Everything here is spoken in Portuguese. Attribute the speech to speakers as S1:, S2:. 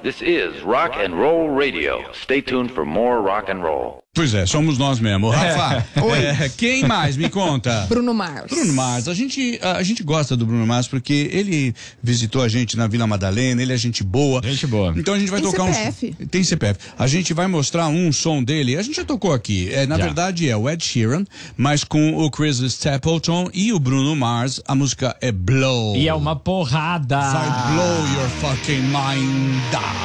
S1: This is Rock and Roll Radio. Stay tuned for more rock and roll.
S2: Pois é, somos nós mesmo. Rafa, quem mais? Me conta.
S3: Bruno Mars.
S2: Bruno Mars. A gente gosta do Bruno Mars porque ele visitou a gente na Vila Madalena, ele é gente boa.
S4: Gente boa.
S2: Então a gente vai
S3: Tem
S2: tocar
S3: CPF.
S2: Tem CPF. A gente vai mostrar um som dele. A gente já tocou aqui. Na verdade é o Ed Sheeran, mas com o Chris Stapleton e o Bruno Mars. A música é Blow.
S4: E é uma porrada.
S2: Vai blow your fucking mind.